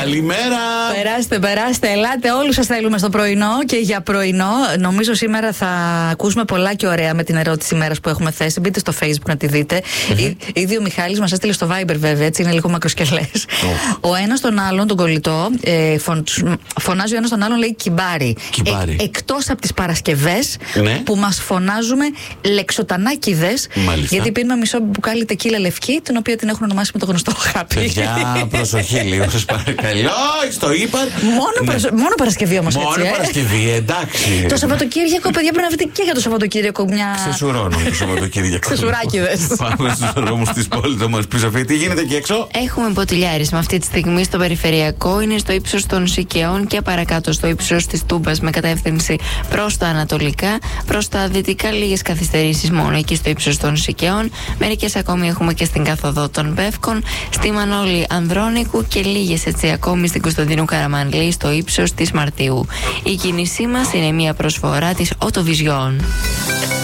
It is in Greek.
Καλημέρα! Περάστε, ελάτε. Όλους σας θέλουμε στο πρωινό και για πρωινό. Νομίζω σήμερα θα ακούσουμε πολλά και ωραία με την ερώτηση ημέρας που έχουμε θέσει. Μπείτε στο Facebook να τη δείτε. Ήδη ο Μιχάλης μας έστειλε στο Viber, βέβαια, έτσι είναι λίγο μακροσκελές. Ο ένας τον άλλον, τον κολλητό, φωνάζει ο ένας τον άλλον, λέει κυμπάρι. Εκτός από τις Παρασκευές που μας φωνάζουμε λεξοτανάκηδες. Γιατί πίνουμε μισό μπουκάλι τεκίλα λευκή, την οποία την έχουν ονομάσει με το γνωστό χάπι. Παιδιά, προσοχή λίγο, σας παρακαλώ. Στο είπα. Μόνο Παρασκευή όμως, έτσι. Μόνο Παρασκευή, εντάξει. Το Σαββατοκύριακο, παιδιά, πρέπει να βρείτε και για το Σαββατοκύριακο μια. Ξεσουρώνω το Σαββατοκύριακο. Ξεσουράκιδες. Πάμε στους δρόμους της πόλης μας πίσω. Τι γίνεται εκεί έξω? Έχουμε μποτιλιάρισμα αυτή τη στιγμή στο περιφερειακό. Είναι στο ύψος των Σικαιών και παρακάτω στο ύψος της Τούμπας με κατεύθυνση προς τα ανατολικά. Προς τα δυτικά λίγες καθυστερήσεις μόνο εκεί στο ύψος των Σικαιών. Μερικές ακόμη έχουμε και στην καθοδό των Πεύκων. Στη Μανώλη Ανδρώνικου και λίγες έτσι ακόμη στην Κωνσταντίνου Καραμανλή στο ύψος της Μαρτίου. Η κίνησή μας είναι μια προσφορά της Οτοβιζιόν.